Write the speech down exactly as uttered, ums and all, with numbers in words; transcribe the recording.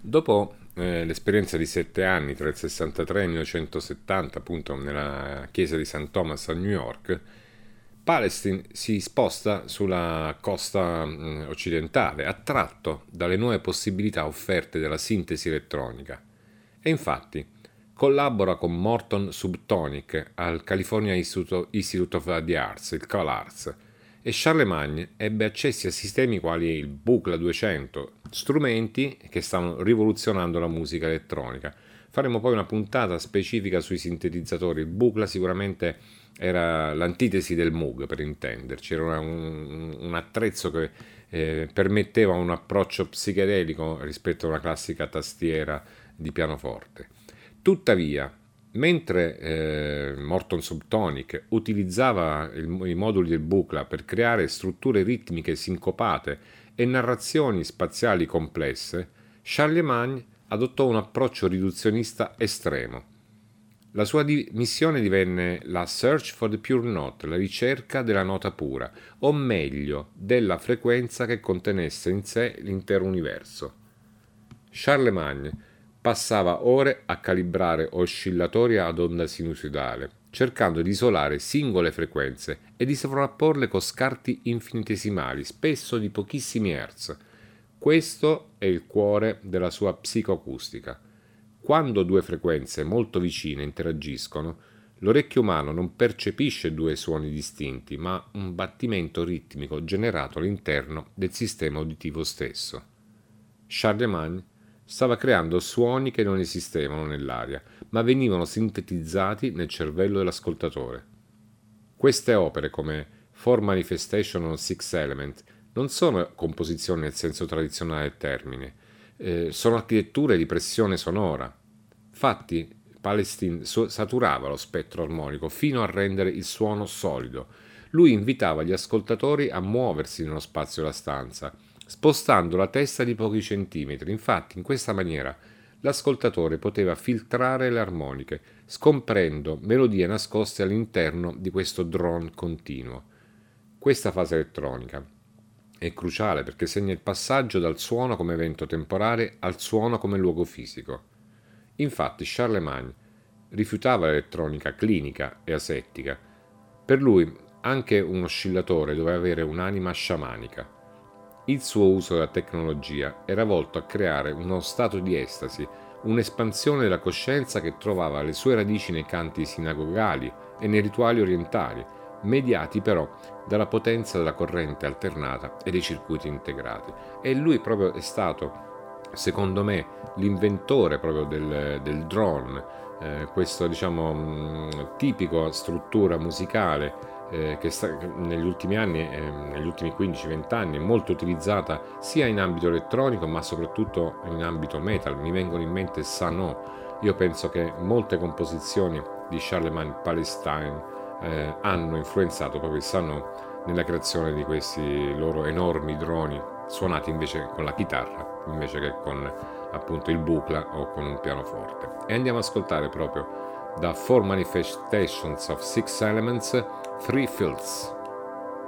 Dopo eh, l'esperienza di sette anni tra il sessantatré e il millenovecentosettanta, appunto nella chiesa di Saint Thomas a New York, Palestine si sposta sulla costa mh, occidentale, attratto dalle nuove possibilità offerte dalla sintesi elettronica. E infatti collabora con Morton Subtonic al California Institute Institute of the Arts, il CalArts, e Charlemagne ebbe accessi a sistemi quali il Buchla duecento, strumenti che stavano rivoluzionando la musica elettronica. Faremo poi una puntata specifica sui sintetizzatori. Il Buchla sicuramente era l'antitesi del Moog, per intenderci, era un, un attrezzo che eh, permetteva un approccio psichedelico rispetto a una classica tastiera di pianoforte. Tuttavia, mentre eh, Morton Subtonic utilizzava il, i moduli del Buchla per creare strutture ritmiche sincopate e narrazioni spaziali complesse, Charlemagne adottò un approccio riduzionista estremo. La sua di- missione divenne la Search for the Pure Note, la ricerca della nota pura, o meglio, della frequenza che contenesse in sé l'intero universo. Charlemagne passava ore a calibrare oscillatori ad onda sinusoidale, cercando di isolare singole frequenze e di sovrapporle con scarti infinitesimali, spesso di pochissimi hertz. Questo è il cuore della sua psicoacustica. Quando due frequenze molto vicine interagiscono, l'orecchio umano non percepisce due suoni distinti, ma un battimento ritmico generato all'interno del sistema uditivo stesso. Charlemagne stava creando suoni che non esistevano nell'aria, ma venivano sintetizzati nel cervello dell'ascoltatore. Queste opere, come Four Manifestation on Six Element, non sono composizioni nel senso tradizionale del termine, eh, sono architetture di pressione sonora. Infatti, Palestine saturava lo spettro armonico fino a rendere il suono solido. Lui invitava gli ascoltatori a muoversi nello spazio della stanza, spostando la testa di pochi centimetri. Infatti, in questa maniera l'ascoltatore poteva filtrare le armoniche, scomprendo melodie nascoste all'interno di questo drone continuo. Questa fase elettronica è cruciale perché segna il passaggio dal suono come evento temporale al suono come luogo fisico. Infatti Charlemagne rifiutava l'elettronica clinica e asettica. Per lui anche un oscillatore doveva avere un'anima sciamanica. Il suo uso della tecnologia era volto a creare uno stato di estasi, un'espansione della coscienza che trovava le sue radici nei canti sinagogali e nei rituali orientali, mediati però dalla potenza della corrente alternata e dei circuiti integrati. E lui proprio è stato, secondo me, l'inventore proprio del, del drone, eh, questa diciamo mh, tipica struttura musicale eh, che sta, negli ultimi anni, eh, negli ultimi quindici venti anni, è molto utilizzata sia in ambito elettronico ma soprattutto in ambito metal. Mi vengono in mente Sanò. Io penso che molte composizioni di Charlemagne Palestine eh, hanno influenzato proprio il Sanò nella creazione di questi loro enormi droni suonati invece con la chitarra invece che con appunto il Buchla o con un pianoforte. E andiamo ad ascoltare proprio da Four Manifestations of Six Elements, Three Fields.